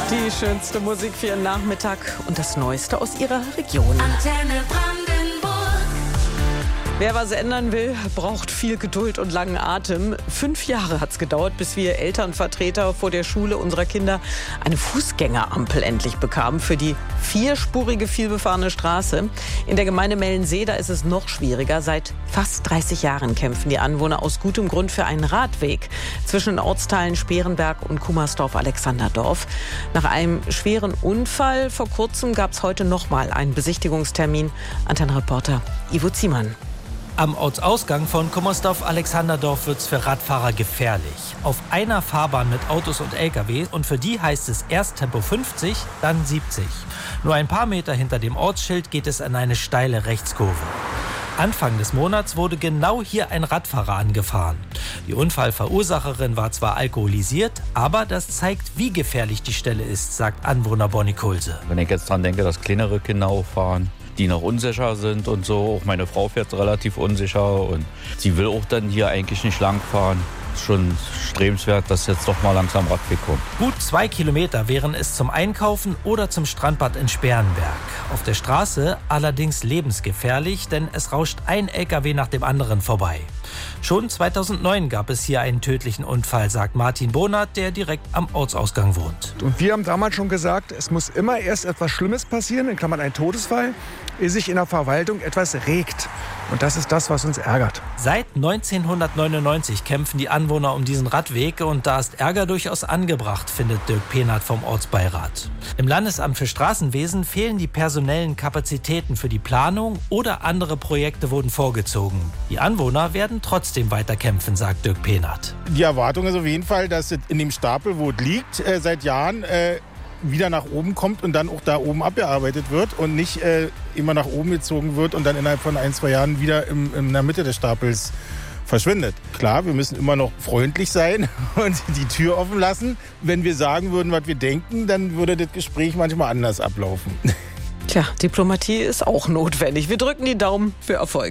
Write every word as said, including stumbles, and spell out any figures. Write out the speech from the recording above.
Die schönste Musik für Ihren Nachmittag und das Neueste aus Ihrer Region. Antenne Brandenburg. Wer was ändern will, braucht viel Geduld und langen Atem. Fünf Jahre hat es gedauert, bis wir Elternvertreter vor der Schule unserer Kinder eine Fußgängerampel endlich bekamen für die vierspurige, vielbefahrene Straße. In der Gemeinde Mellensee, da ist es noch schwieriger. Seit fast dreißig Jahren kämpfen die Anwohner aus gutem Grund für einen Radweg zwischen den Ortsteilen Sperenberg und Kummersdorf-Alexanderdorf. Nach einem schweren Unfall vor kurzem gab es heute noch mal einen Besichtigungstermin. Antennenreporter Ivo Ziemann. Am Ortsausgang von Kummersdorf-Alexanderdorf wird es für Radfahrer gefährlich. Auf einer Fahrbahn mit Autos und L K W und für die heißt es erst Tempo fünfzig, dann siebzig. Nur ein paar Meter hinter dem Ortsschild geht es in eine steile Rechtskurve. Anfang des Monats wurde genau hier ein Radfahrer angefahren. Die Unfallverursacherin war zwar alkoholisiert, aber das zeigt, wie gefährlich die Stelle ist, sagt Anwohner Bonnie Kulse. Wenn ich jetzt dran denke, dass kleinere Kinder auch fahren, die noch unsicher sind und so. Auch meine Frau fährt relativ unsicher und sie will auch dann hier eigentlich nicht lang fahren. Ist schon strebenswert, dass jetzt doch mal langsam Radweg kommt. Gut zwei Kilometer wären es zum Einkaufen oder zum Strandbad in Sperenberg. Auf der Straße allerdings lebensgefährlich, denn es rauscht ein L K W nach dem anderen vorbei. Schon zweitausendneun gab es hier einen tödlichen Unfall, sagt Martin Bonert, der direkt am Ortsausgang wohnt. Und wir haben damals schon gesagt, es muss immer erst etwas Schlimmes passieren, in Klammern ein Todesfall, ehe sich in der Verwaltung etwas regt. Und das ist das, was uns ärgert. Seit neunzehnhundertneunundneunzig kämpfen die Anwohner um diesen Radweg und da ist Ärger durchaus angebracht, findet Dirk Penert vom Ortsbeirat. Im Landesamt für Straßenwesen fehlen die personellen Kapazitäten für die Planung oder andere Projekte wurden vorgezogen. Die Anwohner werden trotzdem weiter kämpfen, sagt Dirk Penert. Die Erwartung ist auf jeden Fall, dass es in dem Stapel, wo es liegt, äh, seit Jahren äh, wieder nach oben kommt und dann auch da oben abgearbeitet wird und nicht äh, immer nach oben gezogen wird und dann innerhalb von ein, zwei Jahren wieder im, in der Mitte des Stapels verschwindet. Klar, wir müssen immer noch freundlich sein und die Tür offen lassen. Wenn wir sagen würden, was wir denken, dann würde das Gespräch manchmal anders ablaufen. Tja, Diplomatie ist auch notwendig. Wir drücken die Daumen für Erfolg.